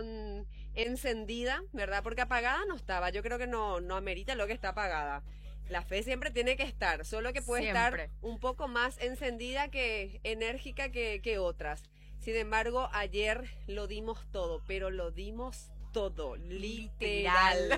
tan encendida, ¿verdad? Porque apagada no estaba. Yo creo que no amerita lo que está apagada. La fe siempre tiene que estar, solo que puede estar Siempre. un poco más encendida que enérgica que otras. Sin embargo, ayer lo dimos todo, pero lo dimos todo, literal.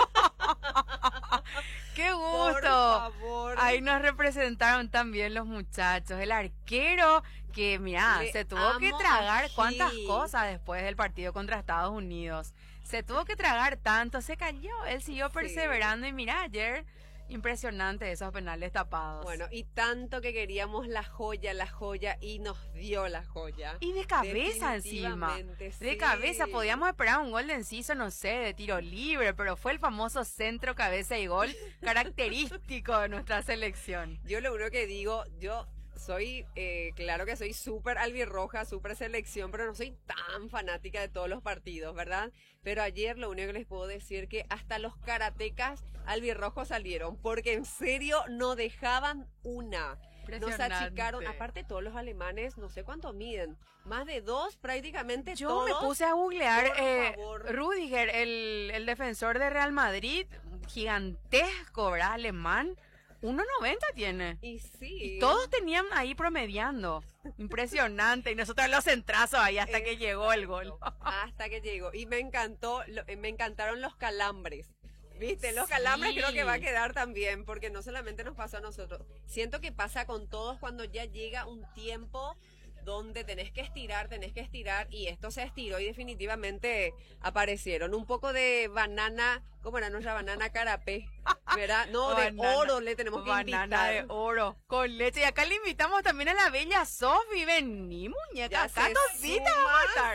¡Qué Por gusto! favor. Ahí nos representaron también los muchachos. El arquero que, mirá, Le se tuvo que amo tragar a cuántas Gil. cosas después del partido contra Estados Unidos. Se tuvo que tragar tanto, se cayó, él siguió Sí. perseverando y mirá, ayer impresionante esos penales tapados. Bueno, y tanto que queríamos la joya, y nos dio la joya. Y de cabeza encima. Definitivamente, De sí. cabeza, podíamos esperar un gol de Enciso, no sé, de tiro libre, pero fue el famoso centro, cabeza y gol característico de nuestra selección. Yo lo único que digo, yo soy, claro que soy súper albirroja, súper selección, pero no soy tan fanática de todos los partidos, ¿verdad? Pero ayer lo único que les puedo decir que hasta los karatecas albirrojos salieron, porque en serio no dejaban una. Nos Impresionante. achicaron, aparte todos los alemanes, no sé cuánto miden, más de 2 prácticamente Yo todos. me puse a googlear Por favor. Rudiger, el defensor de Real Madrid, gigantesco, ¿verdad? Alemán, 1,90 tiene. Y sí. Y todos tenían ahí promediando. Impresionante. Y nosotros los centrazos ahí hasta que llegó el gol. Hasta que llegó. Y me encantó, me encantaron los calambres. ¿Viste? Los Sí. calambres creo que va a quedar también, porque no solamente nos pasó a nosotros. Siento que pasa con todos cuando ya llega un tiempo donde tenés que estirar, y esto se estiró y definitivamente aparecieron. Un poco de banana, ¿cómo era nuestra banana carapé? ¿Verdad? No, de Banana- oro le tenemos que Banana invitar. de oro con leche. Y acá le invitamos también a la bella Sofi. Vení, muñeca. Ya Acá se Sofita suma, vamos a estar.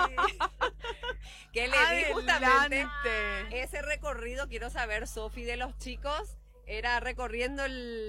sí. Que le di justamente Adelante. ese recorrido, quiero saber, Sofi, de los chicos, ¿era recorriendo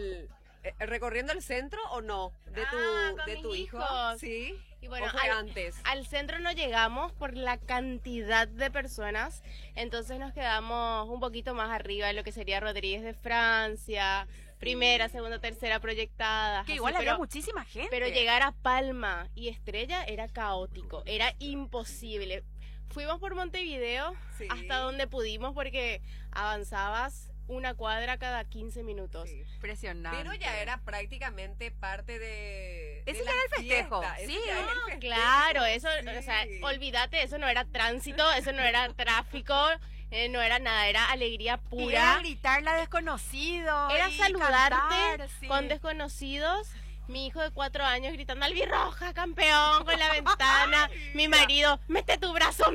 el centro o no? Con De mis tu hijo. hijos. Sí. Y bueno, ¿O fue antes? al centro no llegamos por la cantidad de personas, entonces nos quedamos un poquito más arriba de lo que sería Rodríguez de Francia, primera, segunda, tercera proyectadas. Que así, igual había pero, muchísima gente. pero llegar a Palma y Estrella era caótico, era imposible. Fuimos por Montevideo Sí. hasta donde pudimos porque avanzabas una cuadra cada 15 minutos. Sí. Impresionante. Pero ya era prácticamente parte de Ese de ya la era el festejo, fiesta, ese sí. ya era el festejo, Claro, eso, sí. o sea, olvídate, eso no era tránsito, eso no era tráfico, no era nada, era alegría Y era pura. gritarle a desconocido. Era y saludarte cantar, sí. con desconocidos. Mi hijo de 4 años gritando albirroja, campeón, con la ventana. Mi marido, mete tu brazo,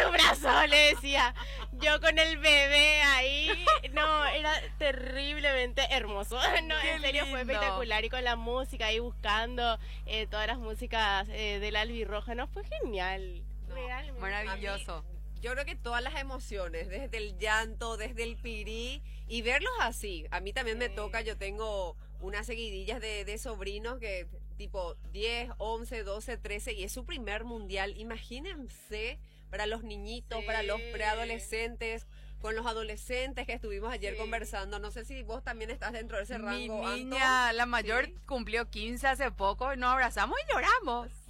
le decía. Yo con el bebé ahí, no, era terriblemente hermoso. No, Qué en serio fue lindo. espectacular. Y con la música ahí buscando todas las músicas de la albirroja, no, fue genial. No, Realmente. Maravilloso. Yo creo que todas las emociones, desde el llanto, desde el pirí, y verlos así. A mí también me Sí. toca, yo tengo unas seguidillas de sobrinos que tipo 10, 11, 12, 13, y es su primer mundial. Imagínense para los niñitos, para los Sí. preadolescentes, con los adolescentes que estuvimos ayer Sí. conversando. No sé si vos también estás dentro de ese Mi rango, niña, Anto. la mayor, Sí. cumplió 15 hace poco y nos abrazamos y lloramos. Sí.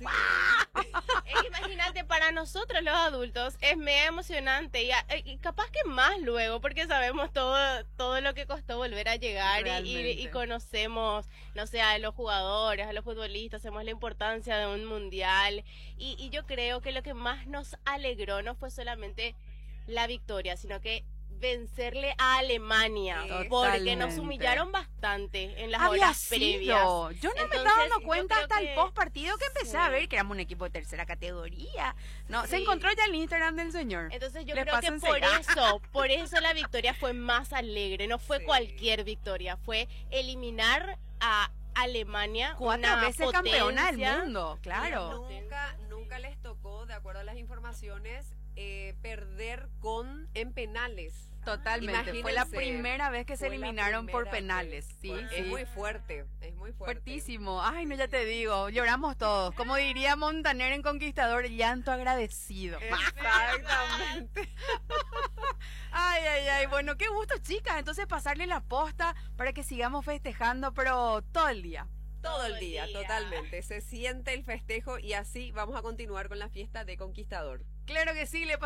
Imagínate, para nosotros los adultos es mega emocionante y capaz que más luego, porque sabemos todo lo que costó volver a llegar y Realmente. conocemos, no sé, a los jugadores, a los futbolistas, sabemos la importancia de un mundial y yo creo que lo que más nos alegró no fue solamente la victoria, sino que vencerle a Alemania, Sí. porque Totalmente. nos humillaron bastante en las Había horas previas. sido. Yo no me Entonces, estaba dando yo cuenta creo hasta el que- post partido que empecé Sí. a ver que éramos un equipo de tercera categoría. No, se Sí. encontró ya el Instagram del señor. Entonces yo Les creo que paso por enseguida. por eso la victoria fue más alegre, no fue Sí. cualquier victoria, fue eliminar a Alemania, 4 una veces campeona del potencia. mundo, claro. Nunca les tocó, de acuerdo a las informaciones, perder en penales. Totalmente. Fue la Imagínense, primera vez que se fue la eliminaron por primera penales. vez. Sí, Bueno, sí. Es muy fuerte, es muy fuerte. Fuertísimo. Ay, no, ya te digo. Lloramos todos. Como diría Montaner en Conquistador, llanto agradecido. Exactamente. Ay, ay, ay. Bueno, qué gusto, chicas. Entonces pasarle la posta para que sigamos festejando, pero todo el día. Todo el día, día. totalmente. Se siente el festejo y así vamos a continuar con la fiesta de Conquistador. Claro que sí, le